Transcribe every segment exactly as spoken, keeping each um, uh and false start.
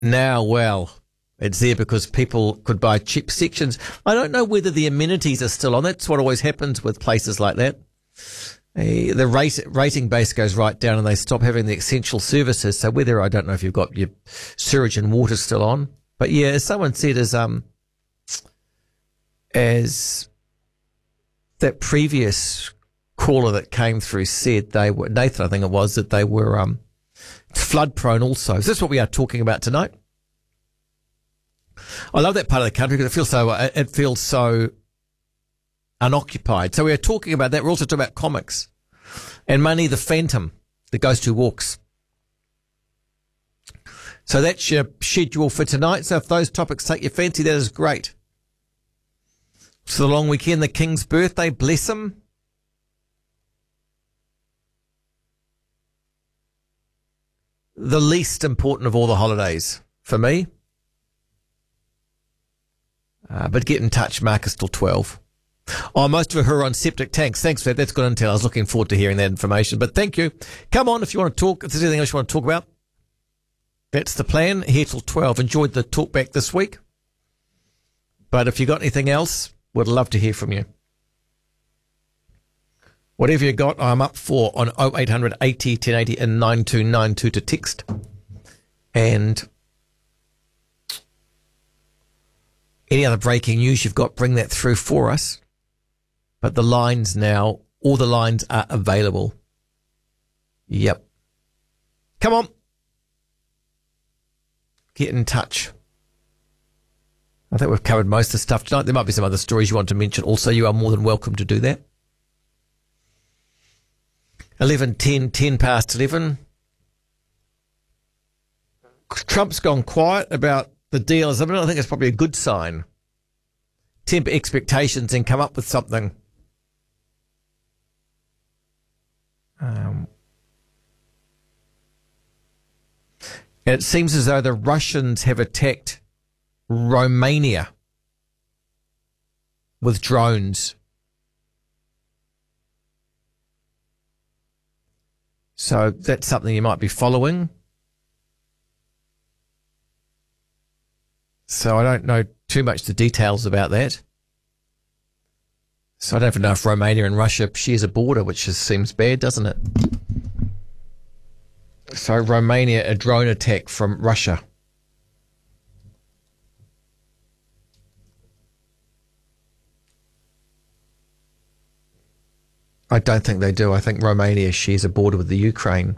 Now, well, it's there because people could buy cheap sections. I don't know whether the amenities are still on. That's what always happens with places like that. Uh, the rate, rating base goes right down and they stop having the essential services. So whether, I don't know if you've got your sewage and water still on. But yeah, as someone said, as, um, as that previous caller that came through said, they were, Nathan, I think it was, that they were, um, flood prone also. So this is what we are talking about tonight. I love that part of the country because it feels so, it feels so unoccupied. So we are talking about that. We're also talking about comics and Money the Phantom, the Ghost Who Walks. So that's your schedule for tonight. So if those topics take your fancy, that is great. So the long weekend, the King's birthday, bless him. The least important of all the holidays for me. Uh, but get in touch, Marcus, till twelve. Oh, most of her on septic tanks. Thanks for that. That's good intel. I was looking forward to hearing that information. But thank you. Come on if you want to talk. If there's anything else you want to talk about, that's the plan. Here till twelve. Enjoyed the talk back this week. But if you got anything else, would love to hear from you. Whatever you got, I'm up for on oh eight hundred eighty ten eighty and nine two nine two to text. And any other breaking news you've got, bring that through for us. But the lines now, all the lines are available. Yep. Come on. Get in touch. I think we've covered most of the stuff tonight. There might be some other stories you want to mention. Also, you are more than welcome to do that. eleven ten, ten past eleven. Trump's gone quiet about the deals. I mean, I think it's probably a good sign. Temper expectations and come up with something. Um, and it seems as though the Russians have attacked Romania with drones. So that's something you might be following. So I don't know too much the details about that. So I don't even know if Romania and Russia shares a border, which just seems bad, doesn't it? So Romania, a drone attack from Russia. I don't think they do. I think Romania shares a border with the Ukraine.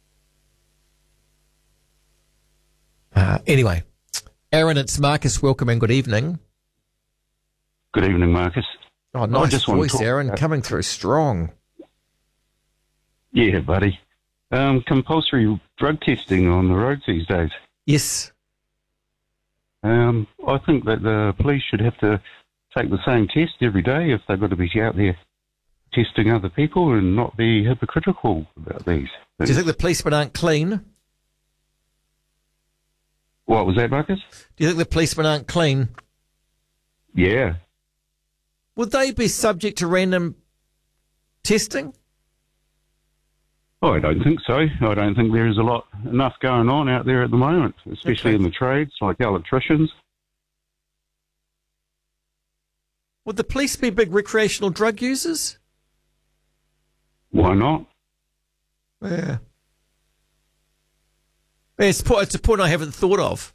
Uh, anyway, Aaron, it's Marcus. Welcome and good evening. Good evening, Marcus. Oh, nice just voice, talk, Aaron, uh, coming through strong. Yeah, buddy. Um, compulsory drug testing on the roads these days. Yes. Um, I think that the police should have to take the same test every day if they've got to be out there testing other people and not be hypocritical about these things. Do you think the policemen aren't clean? What was that, Marcus? Do you think the policemen aren't clean? Yeah. Would they be subject to random testing? Oh, I don't think so. I don't think there is a lot enough going on out there at the moment, especially Okay. in the trades like electricians. Would the police be big recreational drug users? Why not? Yeah. Yeah, It's, po- it's a point I haven't thought of.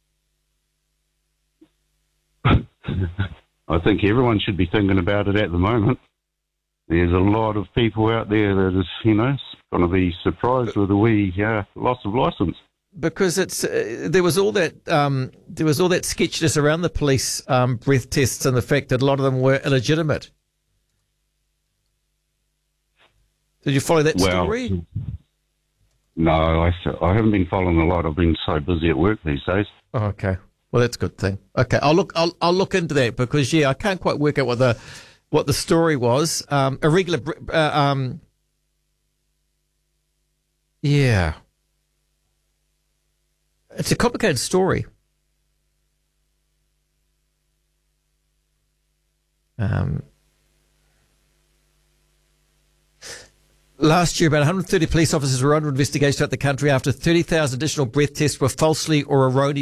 I think everyone should be thinking about it at the moment. There's a lot of people out there that is, you know, going to be surprised with a wee uh, loss of licence. Because it's uh, there was all that um, there was all that sketchiness around the police um, breath tests and the fact that a lot of them were illegitimate. Did you follow that Well, story? No, I, I haven't been following a lot. I've been so busy at work these days. Oh, okay. Well, that's a good thing. Okay, I'll look. I'll I'll look into that because yeah, I can't quite work out what the what the story was. Um, irregular. br- Uh, um, yeah, it's a complicated story. Um, Last year, about one hundred thirty police officers were under investigation throughout the country after thirty thousand additional breath tests were falsely or erroneously